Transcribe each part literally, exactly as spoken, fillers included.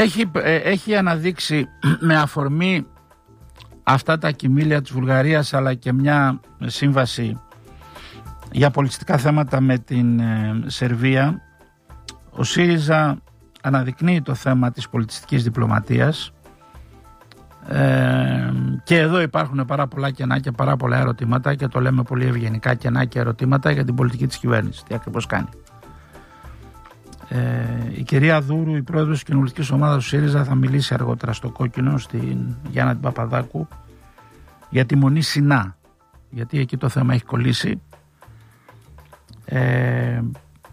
Έχει, έχει αναδείξει με αφορμή αυτά τα κοιμήλια της Βουλγαρίας, αλλά και μια σύμβαση για πολιτιστικά θέματα με την ε, Σερβία, ο ΣΥΡΙΖΑ αναδεικνύει το θέμα της πολιτιστικής διπλωματίας, ε, και εδώ υπάρχουν πάρα πολλά κενά και πάρα πολλά ερωτήματα, και το λέμε πολύ ευγενικά, κενά και ερωτήματα για την πολιτική της κυβέρνησης, τι ακριβώς κάνει. Ε, η κυρία Δούρου, η πρόεδρος της κοινοβουλευτικής ομάδας του ΣΥΡΙΖΑ, θα μιλήσει αργότερα στο Κόκκινο, στην Γιάννα την Παπαδάκου, για τη Μονή Σινά, γιατί εκεί το θέμα έχει κολλήσει. Ε,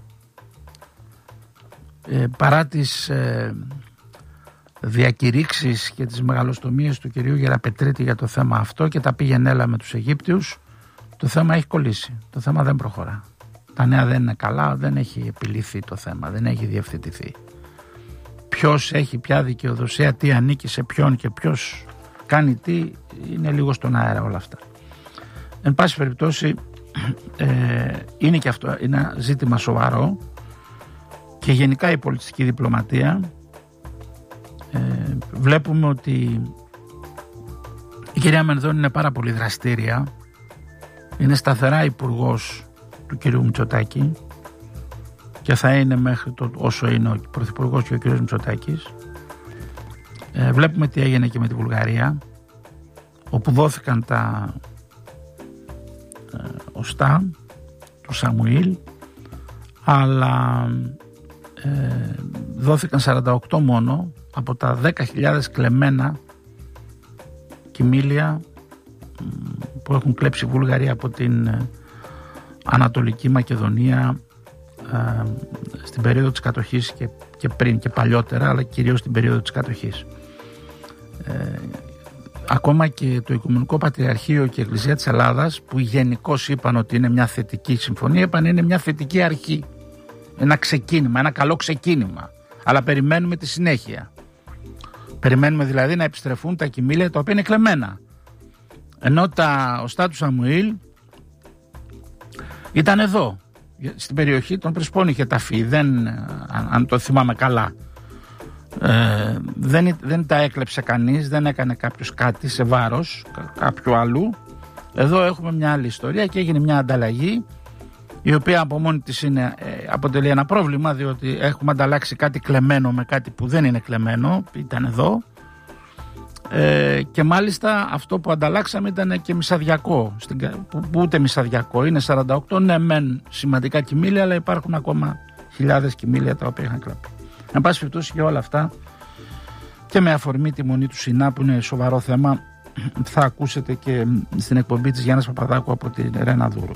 ε, παρά τις ε, διακηρύξεις και τις μεγαλοστομίες του κυρίου Γεραπετρίτη για το θέμα αυτό και τα πήγαινε έλα με τους Αιγύπτιους, το θέμα έχει κολλήσει, το θέμα δεν προχωρά. Τα νέα δεν είναι καλά, δεν έχει επιλυθεί το θέμα, δεν έχει διευθετηθεί. Ποιος έχει ποια δικαιοδοσία, τι ανήκει σε ποιον και ποιος κάνει τι, είναι λίγο στον αέρα όλα αυτά. Εν πάση περιπτώσει, ε, είναι και αυτό είναι ένα ζήτημα σοβαρό, και γενικά η πολιτιστική διπλωματία, ε, βλέπουμε ότι η κυρία Μενδώνη είναι πάρα πολύ δραστήρια, είναι σταθερά υπουργός του κυρίου Μητσοτάκη και θα είναι μέχρι το όσο είναι ο πρωθυπουργός και ο κύριος Μητσοτάκης. Ε, βλέπουμε τι έγινε και με τη Βουλγαρία, όπου δόθηκαν τα ε, οστά του Σαμουήλ, αλλά ε, δόθηκαν σαράντα οκτώ μόνο από τα δέκα χιλιάδες κλεμμένα κοιμήλια που έχουν κλέψει η Βουλγαρία από την ε, Ανατολική Μακεδονία ε, στην περίοδο της κατοχής και, και πριν και παλιότερα, αλλά κυρίως στην περίοδο της κατοχής. Ε, ακόμα και το Οικουμενικό Πατριαρχείο και η Εκκλησία της Ελλάδας, που γενικώς είπαν ότι είναι μια θετική συμφωνία, είπαν είναι μια θετική αρχή, ένα ξεκίνημα, ένα καλό ξεκίνημα, αλλά περιμένουμε τη συνέχεια. Περιμένουμε δηλαδή να επιστρεφούν τα κοιμήλια τα οποία είναι κλεμμένα, ενώ τα οστά του Σαμουήλ ήταν εδώ, στην περιοχή των Πρεσπών είχε ταφεί, δεν, αν, αν το θυμάμαι καλά. Ε, δεν, δεν τα έκλεψε κανείς, δεν έκανε κάποιος κάτι σε βάρος κάποιου άλλου. Εδώ έχουμε μια άλλη ιστορία και έγινε μια ανταλλαγή, η οποία από μόνη της είναι, ε, αποτελεί ένα πρόβλημα, διότι έχουμε ανταλλάξει κάτι κλεμμένο με κάτι που δεν είναι κλεμμένο, ήταν εδώ. Ε, και μάλιστα αυτό που ανταλλάξαμε ήταν και μισαδιακό, στην, που, που ούτε μισαδιακό, είναι σαράντα οκτώ, ναι μεν σημαντικά κοιμήλια, αλλά υπάρχουν ακόμα χιλιάδες κοιμήλια τα οποία είχαν κλαπεί. Εν πάση περιπτώσει, για όλα αυτά και με αφορμή τη Μονή του Σινά, που είναι σοβαρό θέμα, θα ακούσετε και στην εκπομπή της Γιάννας Παπαδάκου από την Ρένα Δούρου.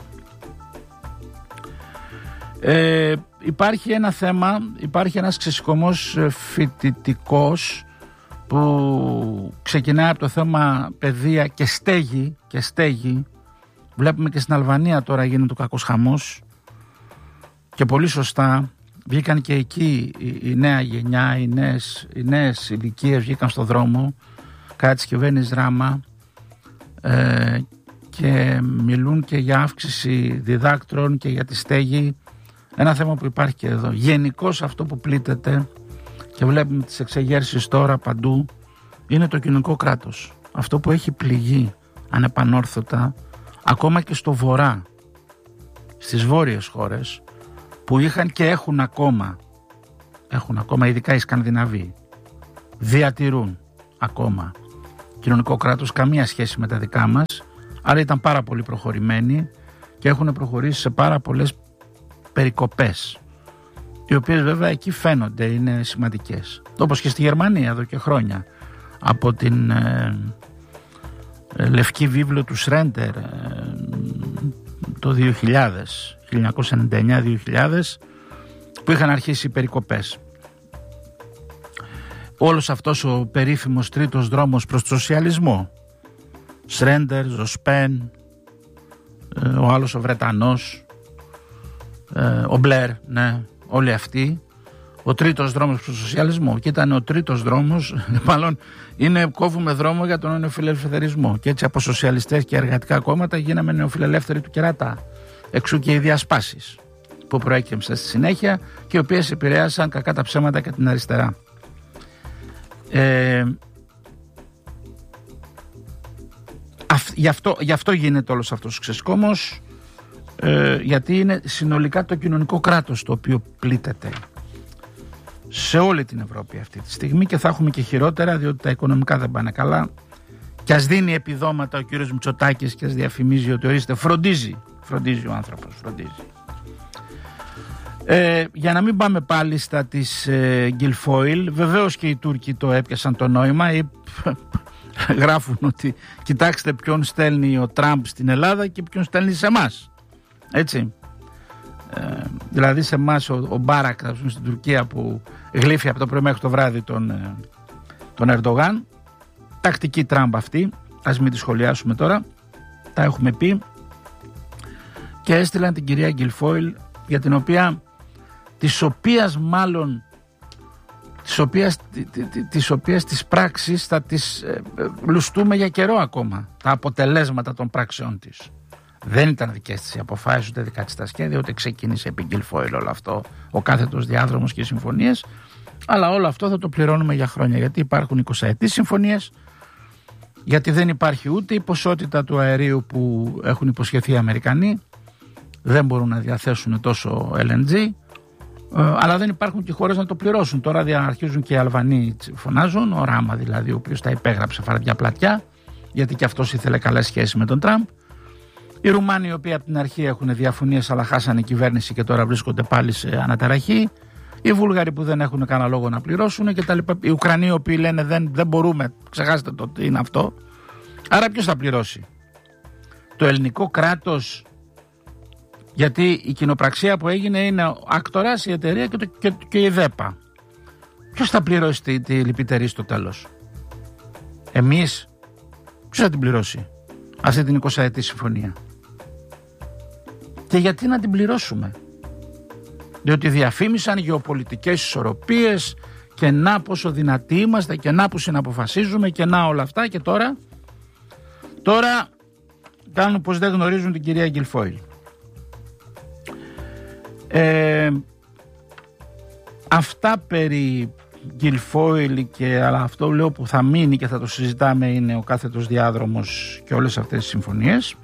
Ε, υπάρχει ένα θέμα, υπάρχει ένας ξεσηκωμός φοιτητικός που ξεκινάει από το θέμα παιδεία και στέγη, και στέγη. Βλέπουμε και στην Αλβανία τώρα γίνεται ο κακός χαμός, και πολύ σωστά βγήκαν και εκεί η, η νέα γενιά, οι νέες, οι νέες ηλικίες βγήκαν στον δρόμο κατά της κυβέρνησης Ράμα, ε, και μιλούν και για αύξηση διδάκτρων και για τη στέγη, ένα θέμα που υπάρχει και εδώ. Γενικώς αυτό που πλήττεται και βλέπουμε τις εξεγέρσεις τώρα παντού είναι το κοινωνικό κράτος. Αυτό που έχει πληγεί ανεπανόρθωτα ακόμα και στο βορρά, στις βόρειες χώρες που είχαν και έχουν ακόμα, έχουν ακόμα ειδικά οι Σκανδιναβοί, διατηρούν ακόμα κοινωνικό κράτος, καμία σχέση με τα δικά μας, άρα ήταν πάρα πολύ προχωρημένοι και έχουν προχωρήσει σε πάρα πολλές περικοπές, οι οποίες βέβαια εκεί φαίνονται, είναι σημαντικές. Όπως και στη Γερμανία εδώ και χρόνια, από την ε, ε, Λευκή Βίβλο του Σρέντερ ε, το δύο χιλιάδες, χίλια εννιακόσια ενενήντα εννιά δύο χιλιάδες, που είχαν αρχίσει οι περικοπές. Όλος αυτός ο περίφημος τρίτος δρόμος προς το σοσιαλισμό, Σρέντερ, Ζοσπέν, ε, ο άλλος ο Βρετανός, ε, ο Μπλερ, ναι, όλοι αυτοί, ο τρίτος δρόμος προς το σοσιαλισμό, και ήταν ο τρίτος δρόμος, μάλλον είναι κόβουμε δρόμο για τον νεοφιλελευθερισμό, και έτσι από σοσιαλιστές και εργατικά κόμματα γίναμε νεοφιλελεύθεροι του κερατά. Εξού και οι διασπάσεις που προέκυψαν στη συνέχεια και οι οποίες επηρέασαν κακά τα ψέματα και την αριστερά. Ε, αυ, γι, αυτό, γι' αυτό γίνεται όλος αυτός ο ξεσκόμος, ε, γιατί είναι συνολικά το κοινωνικό κράτος το οποίο πλήττεται σε όλη την Ευρώπη αυτή τη στιγμή, και θα έχουμε και χειρότερα, διότι τα οικονομικά δεν πάνε καλά. Και ας δίνει επιδόματα ο κύριος Μητσοτάκης και ας διαφημίζει ότι ορίστε, φροντίζει, φροντίζει ο άνθρωπος, φροντίζει. Ε, για να μην πάμε πάλι στα της ε, Γκιλφόιλ, βεβαίως και οι Τούρκοι το έπιασαν το νόημα, ή, γράφουν ότι κοιτάξτε ποιον στέλνει ο Τραμπ στην Ελλάδα και ποιον στέλνει σε εμάς, έτσι. Ε, δηλαδή σε εμάς ο, ο Μπάρακ στην Τουρκία, που γλύφει από το πρωί μέχρι το βράδυ τον, ε, τον Ερντογάν. Τακτική Τραμπ αυτή, ας μην τη σχολιάσουμε τώρα, τα έχουμε πει. Και έστειλαν την κυρία Γκιλφόιλ, για την οποία, της οποίας μάλλον της οποίας, της οποίας τις πράξεις θα τις ε, ε, λουστούμε για καιρό ακόμα, τα αποτελέσματα των πράξεών της. Δεν ήταν δικές της οι αποφάσεις, ούτε δικά της τα σχέδια, ούτε ξεκίνησε επί Γκιλφόιλ όλο αυτό, ο κάθετος διάδρομος και οι συμφωνίες, αλλά όλο αυτό θα το πληρώνουμε για χρόνια, γιατί υπάρχουν εικοσαετής συμφωνίες, γιατί δεν υπάρχει ούτε η ποσότητα του αερίου που έχουν υποσχεθεί οι Αμερικανοί, δεν μπορούν να διαθέσουν τόσο ελ εν τζι, αλλά δεν υπάρχουν και χώρες να το πληρώσουν. Τώρα αρχίζουν και οι Αλβανοί φωνάζουν, ο Ράμα δηλαδή, ο οποίος τα υπέγραψε φαρδιά πλατιά, γιατί και αυτός ήθελε καλές σχέσεις με τον Τραμπ. Οι Ρουμάνοι, οι οποίοι από την αρχή έχουν διαφωνίες αλλά χάσανε κυβέρνηση και τώρα βρίσκονται πάλι σε αναταραχή. Οι Βούλγαροι που δεν έχουν κανένα λόγο να πληρώσουν κτλ. Οι Ουκρανοί, οι οποίοι λένε δεν, δεν μπορούμε, ξεχάστε το τι είναι αυτό. Άρα ποιος θα πληρώσει? Το ελληνικό κράτος, γιατί η κοινοπραξία που έγινε είναι ο Άκτορας, η εταιρεία και, το, και, και η ΔΕΠΑ. Ποιος θα πληρώσει τη, τη λυπητερή στο τέλος? Εμείς? Ποιος θα την πληρώσει αυτή την εικοσαετή συμφωνία? Και γιατί να την πληρώσουμε? Διότι διαφήμισαν γεωπολιτικές ισορροπίες και να πόσο δυνατοί είμαστε και να που συναποφασίζουμε και να όλα αυτά, και τώρα τώρα κάνουν πως δεν γνωρίζουν την κυρία Γκιλφόιλ. Ε, αυτά περί Γκιλφόιλ, και αλλά αυτό λέω που θα μείνει και θα το συζητάμε είναι ο κάθετος διάδρομος και όλες αυτές τις συμφωνίες.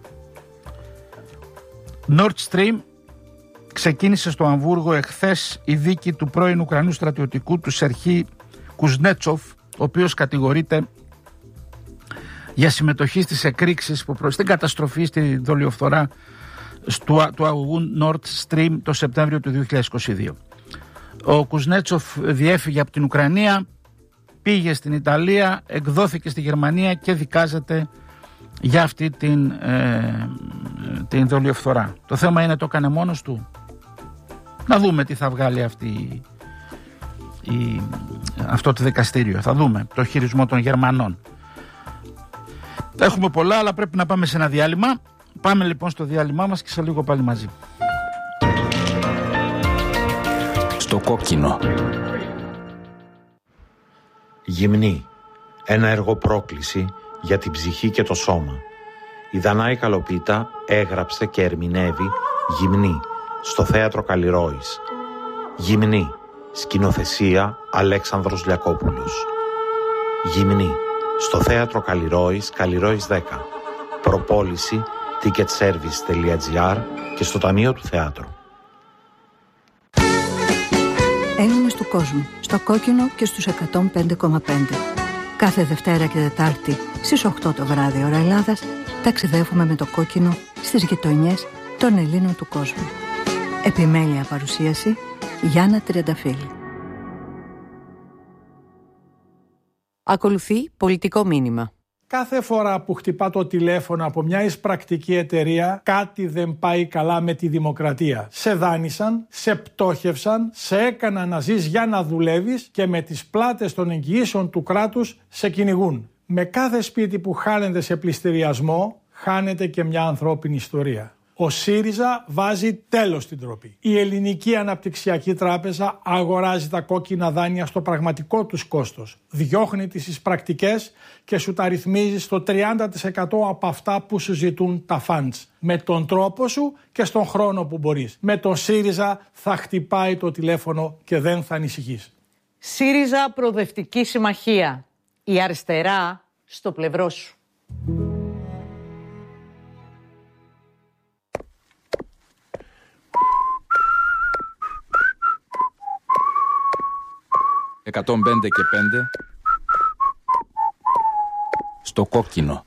Nord Stream. Ξεκίνησε στο Αμβούργο εχθές η δίκη του πρώην Ουκρανού στρατιωτικού, του Σερχή Κουζνέτσοφ, ο οποίος κατηγορείται για συμμετοχή στις εκρήξεις που προς την καταστροφή, στη δολιοφθορά του, του αγωγού Nord Stream το Σεπτέμβριο του δύο χιλιάδες είκοσι δύο. Ο Κουζνέτσοφ διέφυγε από την Ουκρανία, πήγε στην Ιταλία, εκδόθηκε στη Γερμανία και δικάζεται για αυτή την, ε, την δολιοφθορά. Το θέμα είναι, το έκανε μόνος του? Να δούμε τι θα βγάλει αυτή, η, αυτό το δικαστήριο. Θα δούμε το χειρισμό των Γερμανών. Έχουμε πολλά, αλλά πρέπει να πάμε σε ένα διάλειμμα. Πάμε λοιπόν στο διάλειμμά μας και σε λίγο πάλι μαζί. Στο κόκκινο. Γυμνή. Ένα έργο πρόκληση για την ψυχή και το σώμα. Η Δανάη Καλοπίτα έγραψε και ερμηνεύει Γυμνή στο θέατρο Καλλιρόης. Γυμνή. Σκηνοθεσία Αλέξανδρος Λιακόπουλος. Γυμνή στο θέατρο Καλλιρόης, Καλλιρόης δέκα. Προπόληση ticketservice τελεία gr και στο Ταμείο του Θεάτρου. Έλληνες του κόσμου, στο κόκκινο και στους εκατόν πέντε κόμμα πέντε. Κάθε Δευτέρα και Τετάρτη στις οκτώ το βράδυ ώρα Ελλάδας ταξιδεύουμε με το κόκκινο στις γειτονιές των Ελλήνων του κόσμου. Επιμέλεια παρουσίαση Γιάννα Τριανταφύλλη. Ακολουθεί πολιτικό μήνυμα. Κάθε φορά που χτυπά το τηλέφωνο από μια εισπρακτική εταιρεία, κάτι δεν πάει καλά με τη δημοκρατία. Σε δάνεισαν, σε πτώχευσαν, σε έκαναν να ζεις για να δουλεύεις και με τις πλάτες των εγγυήσεων του κράτους σε κυνηγούν. Με κάθε σπίτι που χάνεται σε πληστηριασμό, χάνεται και μια ανθρώπινη ιστορία. Ο ΣΥΡΙΖΑ βάζει τέλος στην ντροπή. Η Ελληνική Αναπτυξιακή Τράπεζα αγοράζει τα κόκκινα δάνεια στο πραγματικό τους κόστος. Διώχνει τις εισπρακτικές και σου τα ρυθμίζει στο τριάντα τοις εκατό από αυτά που σου ζητούν τα funds. Με τον τρόπο σου και στον χρόνο που μπορείς. Με τον ΣΥΡΙΖΑ θα χτυπάει το τηλέφωνο και δεν θα ανησυχείς. ΣΥΡΙΖΑ Προοδευτική Συμμαχία. Η αριστερά στο πλευρό σου. εκατόν πέντε και πέντε στο κόκκινο.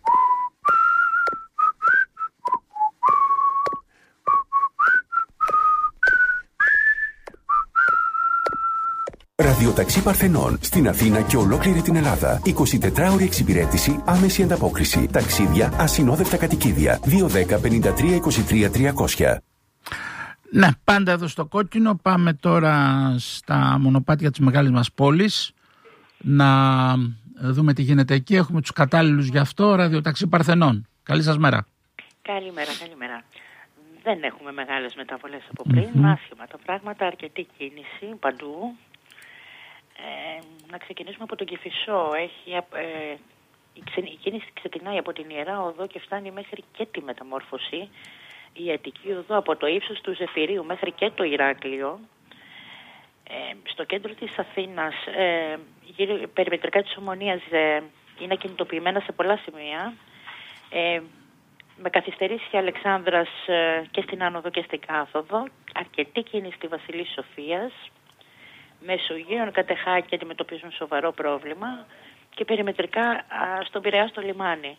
Ραδιοταξί Παρθενών στην Αθήνα και ολόκληρη την Ελλάδα. εικοσιτετράωρη εξυπηρέτηση, άμεση ανταπόκριση. Ταξίδια, ασυνόδευτα κατοικίδια. δύο ένα μηδέν πέντε τρία είκοσι τρία τριακόσια. Ναι, πάντα εδώ στο κόκκινο. Πάμε τώρα στα μονοπάτια της μεγάλης μας πόλης να δούμε τι γίνεται εκεί. Έχουμε τους κατάλληλους γι' αυτό. Ραδιοταξί Παρθενών. Καλή σας μέρα. Καλημέρα, καλημέρα. Δεν έχουμε μεγάλες μεταβολές από πριν. Mm-hmm. Άσχημα τα πράγματα, αρκετή κίνηση παντού. Ε, να ξεκινήσουμε από τον Κηφισό. Έχει, ε, η, ξε, η κίνηση ξεκινάει από την Ιερά Οδό και φτάνει μέχρι και τη Μεταμόρφωση. Η Αττική Οδό από το ύψος του Ζεφυρίου μέχρι και το Ηράκλειο. Ε, στο κέντρο της Αθήνας, ε, γύρω, περιμετρικά της Ομονίας, ε, είναι κινητοποιημένα σε πολλά σημεία. Ε, με καθυστερήσει Αλεξάνδρας ε, και στην άνοδο και στην κάθοδο. Αρκετή κίνηση στη Βασιλής Σοφίας. Μεσογείων Κατεχάκη αντιμετωπίζουν σοβαρό πρόβλημα και περιμετρικά α, στον Πειραιά στο λιμάνι.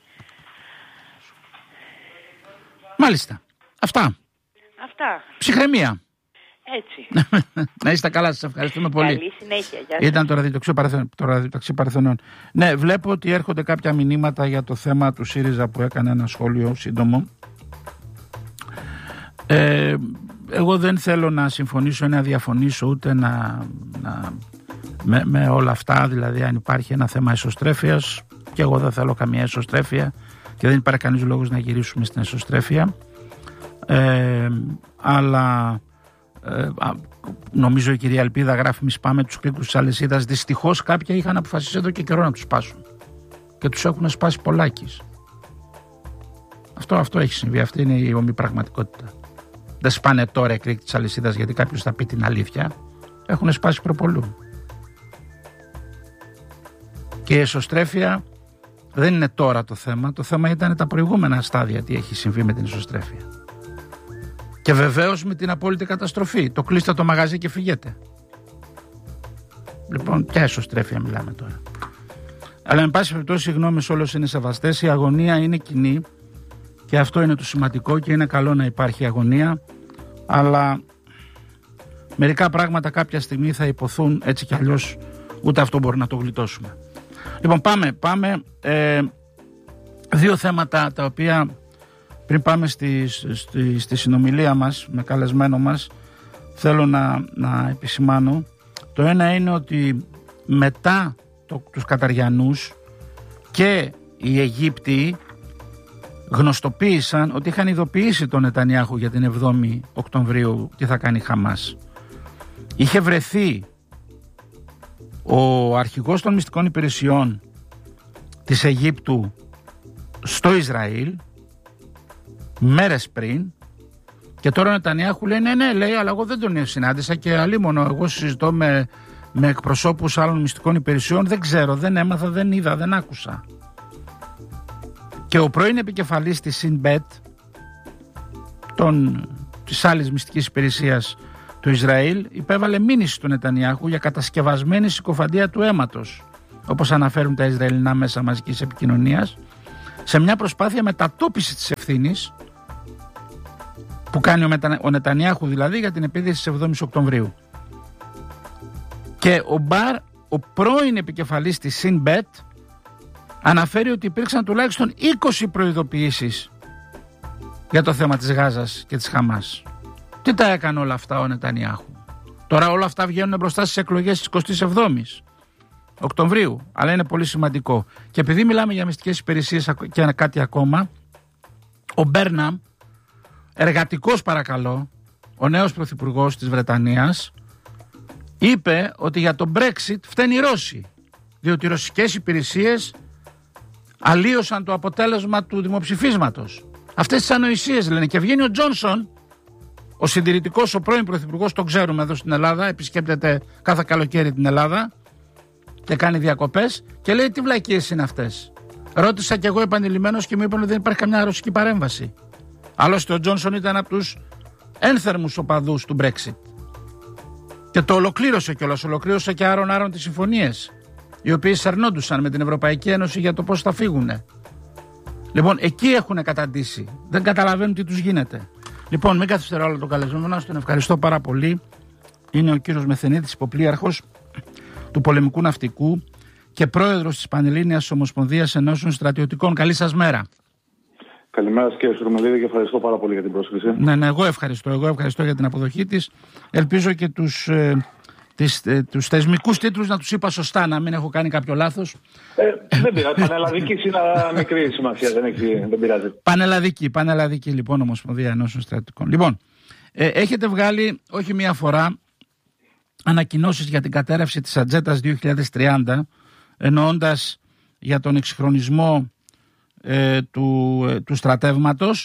Μάλιστα. Αυτά. Αυτά. Ψυχραιμία. Έτσι. Να είστε καλά, σας ευχαριστούμε πολύ. Καλή συνέχεια. Γεια σας. Ήταν το ραδιοταξί Παρθενών. Το ραδιοταξί Παρθενών. Ναι, βλέπω ότι έρχονται κάποια μηνύματα για το θέμα του ΣΥΡΙΖΑ που έκανε ένα σχόλιο σύντομο. Ε, εγώ δεν θέλω να συμφωνήσω ή να διαφωνήσω ούτε να, να με, με όλα αυτά, δηλαδή αν υπάρχει ένα θέμα εσωστρέφειας, και εγώ δεν θέλω καμία εσωστρέφεια και δεν υπάρχει κανείς λόγος να γυρίσουμε στην εσωστρέφεια, ε, αλλά ε, νομίζω η κυρία Ελπίδα γράφει εμείς πάμε τους κρίκους της αλυσίδας. Δυστυχώς κάποια είχαν αποφασίσει εδώ και καιρό να τους σπάσουν και τους έχουν σπάσει πολλάκις. Αυτό, αυτό έχει συμβεί, αυτή είναι η ομή πραγματικότητα. Δεν σπάνε τώρα οι κρίκοι της αλυσίδας γιατί κάποιος θα πει την αλήθεια. Έχουν σπάσει προπολού. Και η εσωστρέφεια δεν είναι τώρα το θέμα. Το θέμα ήταν τα προηγούμενα στάδια, τι έχει συμβεί με την εσωστρέφεια. Και βεβαίως με την απόλυτη καταστροφή. Το κλείστε το μαγαζί και φυγέτε. Λοιπόν, ποια εσωστρέφεια μιλάμε τώρα. Αλλά με πάση περιπτώσει οι γνώμες όλες είναι σεβαστές. Η αγωνία είναι κοινή. Και αυτό είναι το σημαντικό και είναι καλό να υπάρχει αγωνία, αλλά μερικά πράγματα κάποια στιγμή θα υποθούν έτσι κι αλλιώς, ούτε αυτό μπορεί να το γλιτώσουμε. Λοιπόν, πάμε, πάμε. Ε, δύο θέματα τα οποία πριν πάμε στη, στη, στη συνομιλία μας με καλεσμένο μας θέλω να, να επισημάνω. Το ένα είναι ότι μετά το, τους Καταριανούς και οι Αιγύπτιοι γνωστοποίησαν ότι είχαν ειδοποιήσει τον Νετανιάχου για την εβδόμη Οκτωβρίου τι θα κάνει η Χαμάς. Είχε βρεθεί ο αρχηγός των μυστικών υπηρεσιών της Αιγύπτου στο Ισραήλ μέρες πριν και τώρα ο Νετανιάχου λέει ναι ναι λέει αλλά εγώ δεν τον συνάντησα και αλίμονο εγώ συζητώ με, με εκπροσώπους άλλων μυστικών υπηρεσιών, δεν ξέρω, δεν έμαθα, δεν είδα, δεν άκουσα. Και ο πρώην επικεφαλής της Σινμπέτ, των, της άλλης μυστικής υπηρεσίας του Ισραήλ, υπέβαλε μήνυση του Νετανιάχου για κατασκευασμένη συκοφαντία του αίματος, όπως αναφέρουν τα Ισραηλινά μέσα μαζικής επικοινωνίας, σε μια προσπάθεια μετατόπισης της ευθύνης που κάνει ο, Μετα, ο Νετανιάχου δηλαδή για την επίθεση της εβδόμης Οκτωβρίου. Και ο Μπαρ, ο πρώην επικεφαλής της Σινμπέτ, αναφέρει ότι υπήρξαν τουλάχιστον είκοσι προειδοποιήσεις για το θέμα της Γάζας και της Χαμάς. Τι τα έκανε όλα αυτά ο Νετανιάχου? Τώρα όλα αυτά βγαίνουν μπροστά στις εκλογές της εικοστής εβδόμης Οκτωβρίου, αλλά είναι πολύ σημαντικό. Και επειδή μιλάμε για μυστικές υπηρεσίες και κάτι ακόμα, ο Μπέρναμ, εργατικός παρακαλώ, ο νέος πρωθυπουργός της Βρετανίας, είπε ότι για το Brexit φταίνει οι Ρώσοι, διότι οι ρωσικές υπηρεσίες αλλίωσαν το αποτέλεσμα του δημοψηφίσματος. Αυτές τις ανοησίες λένε. Και βγαίνει ο Τζόνσον, ο συντηρητικός, ο πρώην πρωθυπουργός, τον ξέρουμε εδώ στην Ελλάδα, επισκέπτεται κάθε καλοκαίρι την Ελλάδα, και κάνει διακοπές και λέει τι βλακίες είναι αυτές. Ρώτησα κι εγώ επανειλημμένος και μου είπαν ότι δεν υπάρχει καμιά ρωσική παρέμβαση. Άλλωστε ο Τζόνσον ήταν από τους ένθερμους οπαδούς του Brexit. Και το ολοκλήρωσε κιόλας, ολοκλήρωσε και άρον άρον τις συμφωνίες, οι οποίες σαρνόντουσαν με την Ευρωπαϊκή Ένωση για το πώς θα φύγουνε. Λοιπόν, εκεί έχουν καταντήσει. Δεν καταλαβαίνουν τι τους γίνεται. Λοιπόν, μην καθυστερώ άλλο τον καλεσμένο, τον ευχαριστώ πάρα πολύ. Είναι ο κύριος Μεθενίτης, υποπλήρχος του Πολεμικού Ναυτικού και πρόεδρος της Πανελλήνιας Ομοσπονδίας Ενώσεων Στρατιωτικών. Καλή σας μέρα. Καλημέρα σας κύριε Σουρμελίδη και ευχαριστώ πάρα πολύ για την πρόσκληση. Ναι, ναι, εγώ ευχαριστώ. Εγώ ευχαριστώ για την αποδοχή της. Ελπίζω και τους, ε, τις, ε, τους θεσμικούς τίτλους να τους είπα σωστά, να μην έχω κάνει κάποιο λάθος. Ε, δεν πειράζει. Πανελλαδική είναι μικρή σημασία, δεν, έχει, δεν πειράζει. Πανελλαδική, πανελλαδική λοιπόν Ομοσπονδία Ενώσεων Στρατιωτικών. Λοιπόν, ε, έχετε βγάλει όχι μία φορά ανακοινώσεις για την κατέρευση της Ατζέντας δύο χιλιάδες τριάντα, εννοώντας για τον εξυγχρονισμό ε, του, ε, του στρατεύματος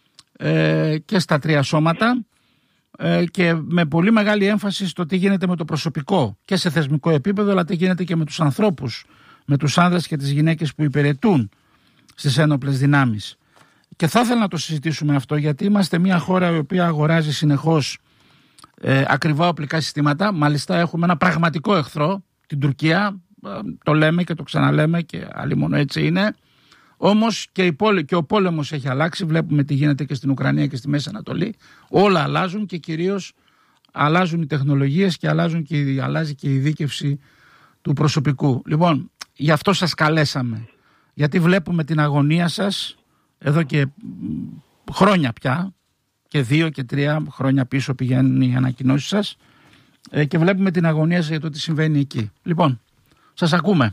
ε, και στα τρία σώματα ε, και με πολύ μεγάλη έμφαση στο τι γίνεται με το προσωπικό και σε θεσμικό επίπεδο, αλλά τι γίνεται και με τους ανθρώπους, με τους άνδρες και τις γυναίκες που υπηρετούν στις ένοπλες δυνάμεις. Και θα ήθελα να το συζητήσουμε αυτό, γιατί είμαστε μια χώρα η οποία αγοράζει συνεχώς ε, ακριβά οπλικά συστήματα. Μάλιστα έχουμε ένα πραγματικό εχθρό, την Τουρκία, ε, το λέμε και το ξαναλέμε και άλλοι μόνο έτσι είναι. Όμως και, πόλη, και ο πόλεμος έχει αλλάξει, βλέπουμε τι γίνεται και στην Ουκρανία και στη Μέση Ανατολή. Όλα αλλάζουν και κυρίως αλλάζουν οι τεχνολογίες και, αλλάζουν και αλλάζει και η δίκευση του προσωπικού. Λοιπόν, γι' αυτό σας καλέσαμε, γιατί βλέπουμε την αγωνία σας εδώ και χρόνια πια, και δύο και τρία χρόνια πίσω πηγαίνουν οι ανακοινώσεις σας και βλέπουμε την αγωνία σας για το τι συμβαίνει εκεί. Λοιπόν, σας ακούμε.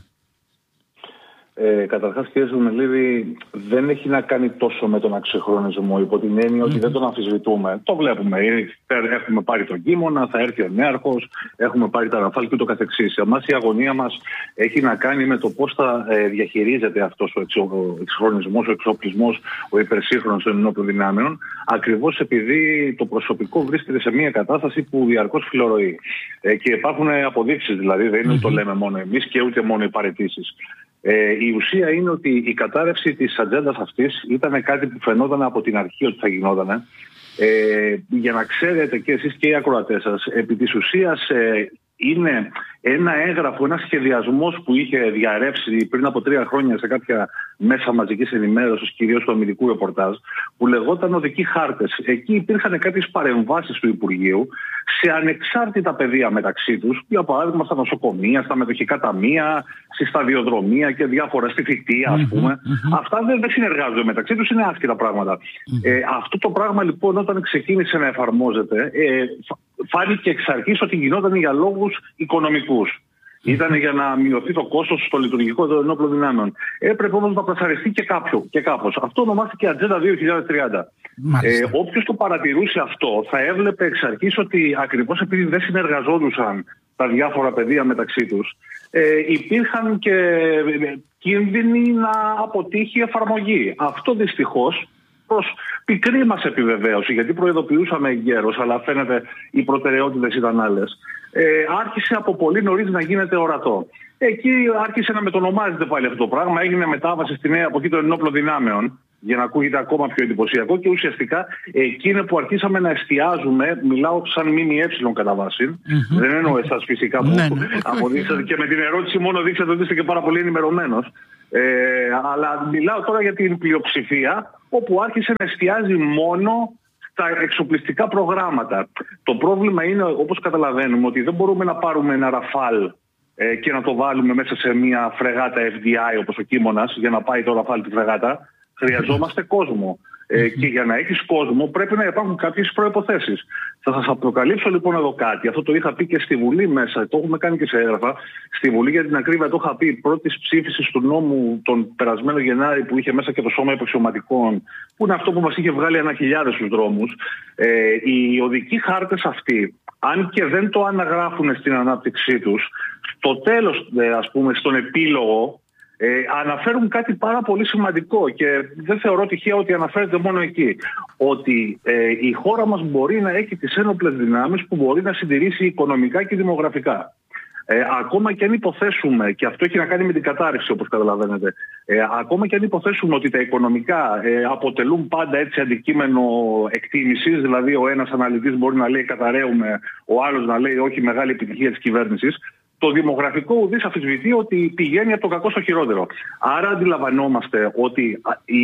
Ε, καταρχάς κύριε Σουρμελίδη, δεν έχει να κάνει τόσο με τον εξυγχρονισμό, υπό την έννοια ότι mm-hmm. δεν τον αμφισβητούμε. Το βλέπουμε. Έχουμε πάρει τον Κίμωνα, θα έρθει ο νέαρχος, έχουμε πάρει τα Ραφάλ και ούτω καθεξής. Εμάς η αγωνία μας έχει να κάνει με το πώς θα ε, διαχειρίζεται αυτός ο εξυγχρονισμός, ο εξοπλισμός, ο υπερσύγχρονος των ενόπλων δυνάμεων, ακριβώς επειδή το προσωπικό βρίσκεται σε μια κατάσταση που διαρκώς φιλορροεί. Ε, και υπάρχουν αποδείξεις δηλαδή, δεν είναι mm-hmm. το λέμε μόνο εμείς και ούτε μόνο οι παραιτήσεις. Ε, η ουσία είναι ότι η κατάρρευση της ατζέντας αυτής ήταν κάτι που φαινόταν από την αρχή ότι θα γινόταν. Ε, για να ξέρετε και εσείς και οι ακροατές σας, επί της ουσίας ε, είναι ένα έγγραφο, ένα σχεδιασμός που είχε διαρρεύσει πριν από τρία χρόνια σε κάποια μέσα μαζικής ενημέρωσης, κυρίως του αμυντικού ρεπορτάζ, που λεγόταν οδικοί χάρτες. Εκεί υπήρχαν κάποιες παρεμβάσεις του Υπουργείου σε ανεξάρτητα πεδία μεταξύ τους, για παράδειγμα στα νοσοκομεία, στα μετοχικά ταμεία, στη σταδιοδρομία και διάφορα, στη θητεία, ας πούμε. Mm-hmm. Αυτά δεν, δεν συνεργάζονται μεταξύ τους, είναι άσχετα πράγματα. Mm-hmm. Ε, αυτό το πράγμα λοιπόν, όταν ξεκίνησε να εφαρμόζεται, ε, φάνηκε εξ αρχής ότι γινόταν για λόγους οικονομικούς. Ήταν για να μειωθεί το κόστος στο λειτουργικό των ενόπλων δυνάμεων. Έπρεπε όμως να πλασαριστεί και κάποιο και κάπως. Αυτό ονομάστηκε Ατζέντα δύο χιλιάδες τριάντα. Ε, όποιος το παρατηρούσε αυτό θα έβλεπε εξ αρχής ότι ακριβώς επειδή δεν συνεργαζόντουσαν τα διάφορα πεδία μεταξύ τους, ε, υπήρχαν και κίνδυνοι να αποτύχει η εφαρμογή. Αυτό δυστυχώς προς πικρή μας επιβεβαίωση, γιατί προειδοποιούσαμε εγκαίρως, αλλά φαίνεται οι προτεραιότητες ήταν άλλες. Ε, άρχισε από πολύ νωρίς να γίνεται ορατό. Εκεί άρχισε να μετονομάζεται πάλι αυτό το πράγμα, έγινε μετάβαση στη νέα εποχή των ενόπλων δυνάμεων, για να ακούγεται ακόμα πιο εντυπωσιακό, και ουσιαστικά εκεί είναι που αρχίσαμε να εστιάζουμε, μιλάω σαν ΜΜΕ κατά βάση, mm-hmm. δεν εννοώ εσάς φυσικά που mm-hmm. αποδείξατε και με την ερώτηση μόνο δείξατε ότι είστε και πάρα πολύ ενημερωμένος. Ε, αλλά μιλάω τώρα για την πλειοψηφία, όπου άρχισε να εστιάζει μόνο στα εξοπλιστικά προγράμματα. Το πρόβλημα είναι, όπως καταλαβαίνουμε, ότι δεν μπορούμε να πάρουμε ένα Ραφάλ ε, και να το βάλουμε μέσα σε μια φρεγάτα εφ ντι άι όπως ο Κίμωνας για να πάει το Ραφάλ τη φρεγάτα. Χρειαζόμαστε κόσμο. Ε, και για να έχεις κόσμο πρέπει να υπάρχουν κάποιες προϋποθέσεις. Θα σας αποκαλύψω λοιπόν εδώ κάτι. Αυτό το είχα πει και στη Βουλή μέσα, το έχουμε κάνει και σε έγγραφα. Στη Βουλή, για την ακρίβεια, το είχα πει πρώτης ψήφισης του νόμου τον περασμένο Γενάρη, που είχε μέσα και το Σώμα Υπαξιωματικών, που είναι αυτό που μας είχε βγάλει ένα χιλιάδες στους δρόμους. Ε, οι οδικοί χάρτες αυτοί, αν και δεν το αναγράφουν στην ανάπτυξή τους, στο τέλος, ε, ας πούμε, στον επίλογο, Ε, αναφέρουν κάτι πάρα πολύ σημαντικό και δεν θεωρώ τυχαίο ότι αναφέρεται μόνο εκεί. Ότι ε, η χώρα μας μπορεί να έχει τις ένοπλες δυνάμεις που μπορεί να συντηρήσει οικονομικά και δημογραφικά. Ε, ακόμα και αν υποθέσουμε, και αυτό έχει να κάνει με την κατάρρευση όπως καταλαβαίνετε, ε, ακόμα και αν υποθέσουμε ότι τα οικονομικά ε, αποτελούν πάντα έτσι αντικείμενο εκτίμησης, δηλαδή ο ένας αναλυτής μπορεί να λέει καταραίουμε, ο άλλος να λέει όχι, μεγάλη επιτυχία της κυβέρνησης, το δημογραφικό ουδής αμφισβητεί ότι πηγαίνει από το κακό στο χειρότερο. Άρα αντιλαμβανόμαστε ότι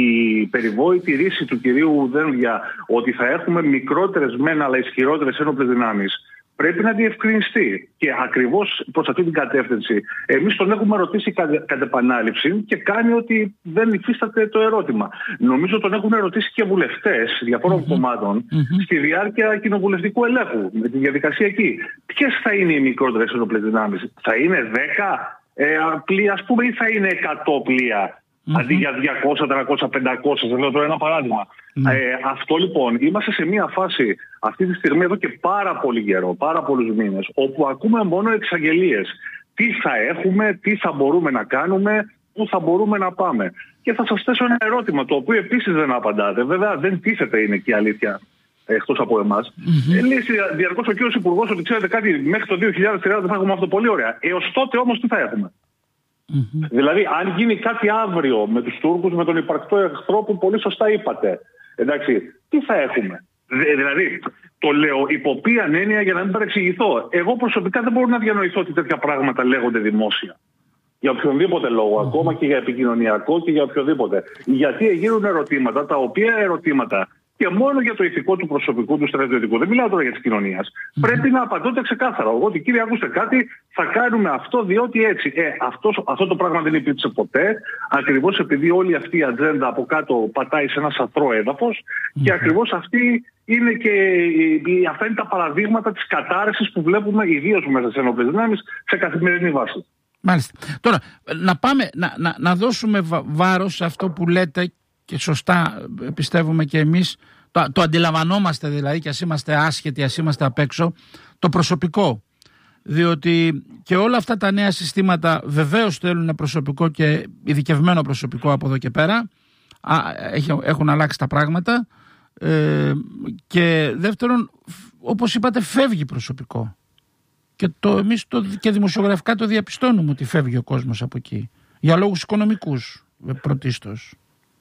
η περιβόητη ρίση του κυρίου Δένδια ότι θα έχουμε μικρότερες μεν αλλά ισχυρότερες ένοπλες δυνάμεις πρέπει να διευκρινιστεί. Και ακριβώς προς αυτή την κατεύθυνση εμείς τον έχουμε ρωτήσει κατ' επανάληψη και κάνει ότι δεν υφίσταται το ερώτημα. Νομίζω τον έχουν ρωτήσει και βουλευτές διαφόρων mm-hmm. κομμάτων mm-hmm. στη διάρκεια κοινοβουλευτικού ελέγχου, με τη διαδικασία εκεί. Ποιες θα είναι οι μικρότερες ενόπλες δυνάμεις, θα είναι δέκα ε, πλοία, ας πούμε, ή θα είναι εκατό πλοία? Mm-hmm. Αντί για διακόσια, τριακόσια, πεντακόσια, σας λέω τώρα ένα παράδειγμα. Mm-hmm. Ε, αυτό λοιπόν, είμαστε σε μια φάση αυτή τη στιγμή εδώ και πάρα πολύ καιρό, πάρα πολλούς μήνες, όπου ακούμε μόνο εξαγγελίες. Τι θα έχουμε, τι θα μπορούμε να κάνουμε, πού θα μπορούμε να πάμε. Και θα σας θέσω ένα ερώτημα, το οποίο επίσης δεν απαντάτε. Βέβαια δεν τίθεται, είναι και η αλήθεια, εκτός από εμάς. Mm-hmm. Ε, λέει διαρκώς ο κύριος Υπουργός ότι ξέρετε κάτι, μέχρι το δύο χιλιάδες τριάντα θα έχουμε αυτό πολύ ωραία. Έως τότε όμως τι θα έχουμε? Mm-hmm. Δηλαδή, αν γίνει κάτι αύριο με τους Τούρκους, με τον υπαρκτό εχθρό που πολύ σωστά είπατε, εντάξει, τι θα έχουμε? Δε, δηλαδή, το λέω υπό ποιαν έννοια, για να μην παρεξηγηθώ. Εγώ προσωπικά δεν μπορώ να διανοηθώ ότι τέτοια πράγματα λέγονται δημόσια. Για οποιονδήποτε λόγο, mm-hmm. ακόμα και για επικοινωνιακό και για οποιοδήποτε. Γιατί γίνουν ερωτήματα, τα οποία ερωτήματα και μόνο για το ηθικό του προσωπικού του στρατιωτικού, δεν μιλάω τώρα για τη κοινωνία, mm-hmm. πρέπει να απαντώνται ξεκάθαρα. Ότι κύριε, ακούστε κάτι, θα κάνουμε αυτό διότι έτσι. Ε, αυτός, αυτό το πράγμα δεν υπήρξε ποτέ, ακριβώς επειδή όλη αυτή η ατζέντα από κάτω πατάει σε ένα σαθρό έδαφος mm-hmm. και ακριβώς αυτή είναι και, αυτά είναι τα παραδείγματα της κατάρρευσης που βλέπουμε ιδίως μέσα στις ενόπλες δυνάμεις σε καθημερινή βάση. Μάλιστα. Τώρα, να πάμε να, να, να δώσουμε βάρος σε αυτό που λέτε και σωστά πιστεύουμε και εμείς, το, το αντιλαμβανόμαστε δηλαδή, και ας είμαστε άσχετοι, ας είμαστε απ' έξω, το προσωπικό. Διότι και όλα αυτά τα νέα συστήματα βεβαίως θέλουν προσωπικό και ειδικευμένο προσωπικό από εδώ και πέρα. Α, έχουν αλλάξει τα πράγματα. Ε, και δεύτερον, όπως είπατε, φεύγει προσωπικό. Και το, εμείς το, και δημοσιογραφικά το διαπιστώνουμε ότι φεύγει ο κόσμος από εκεί. Για λόγους οικονομικούς πρωτίστως.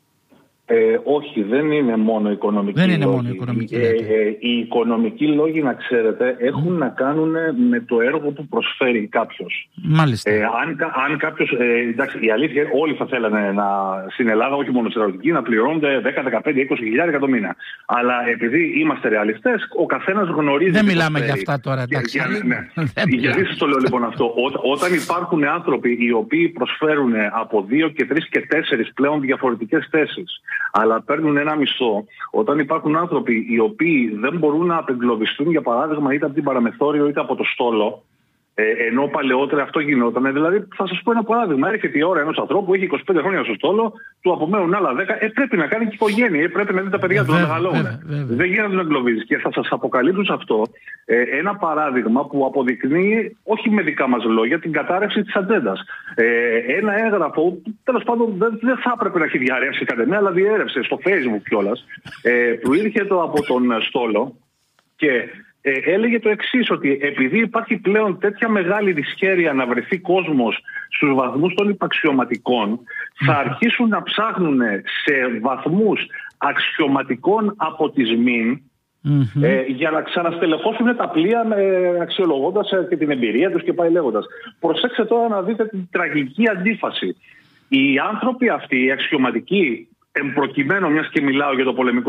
Ε, όχι, δεν είναι μόνο οικονομικοί δεν είναι λόγοι. Μόνο οικονομικοί, ε, ε, οι οικονομικοί λόγοι, να ξέρετε, έχουν mm. να κάνουν με το έργο που προσφέρει κάποιος. Μάλιστα. Ε, αν, αν κάποιος, ε, εντάξει, η αλήθεια είναι όλοι θα θέλανε να, στην Ελλάδα, όχι μόνο στην Ερωτική, να πληρώνονται δέκα, δεκαπέντε, είκοσι χιλιάδες το μήνα. Αλλά επειδή είμαστε ρεαλιστές, ο καθένας γνωρίζει. Δεν μιλάμε για αυτά τώρα, εντάξει. Για, για, ναι. Γιατί σας το λέω λοιπόν αυτό. Ό, όταν υπάρχουν άνθρωποι οι οποίοι προσφέρουν από δύο και τρεις και τέσσερις πλέον διαφορετικές θέσεις, αλλά παίρνουν ένα μισθό, όταν υπάρχουν άνθρωποι οι οποίοι δεν μπορούν να απεγκλωβιστούν, για παράδειγμα, είτε από την παραμεθόριο είτε από το στόλο, ε, ενώ παλαιότερα αυτό γινόταν. Δηλαδή, θα σας πω ένα παράδειγμα. Έρχεται η ώρα ενός ανθρώπου, έχει είκοσι πέντε χρόνια στο στόλο, του απομένουν άλλα δέκα, ε, πρέπει να κάνει και οικογένεια, ε, πρέπει να δει τα παιδιά του να μεγαλώνουν. Δεν γίνεται να εγκλωβίζει. Και θα σας αποκαλύψω σε αυτό ε, ένα παράδειγμα που αποδεικνύει, όχι με δικά μας λόγια, την κατάρρευση της ατζέντας. Ε, ένα έγγραφο, τέλος πάντων, δεν, δεν θα έπρεπε να έχει διαρρεύσει κανένα, αλλά διέρευσε στο Facebook κιόλας, ε, που ήρθε το από τον στόλο και Ε, έλεγε το εξής, ότι επειδή υπάρχει πλέον τέτοια μεγάλη δυσχέρεια να βρεθεί κόσμος στους βαθμούς των υπαξιωματικών, θα αρχίσουν να ψάχνουν σε βαθμούς αξιωματικών από τις ΜΗΝ mm-hmm. ε, για να ξαναστελεχώσουν τα πλοία, ε, αξιολογώντας ε, και την εμπειρία τους και πάει λέγοντας. Προσέξτε τώρα να δείτε την τραγική αντίφαση. Οι άνθρωποι αυτοί, οι αξιωματικοί, εμπροκειμένου, μιας και μιλάω για το πολεμικό